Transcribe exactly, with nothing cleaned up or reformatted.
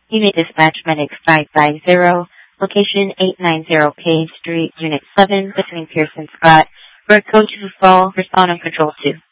You may dispatch Medic five five zero, location eight nine zero Page Street, Unit seven, between Pierce and Scott, for a code to fall, respond on Control two.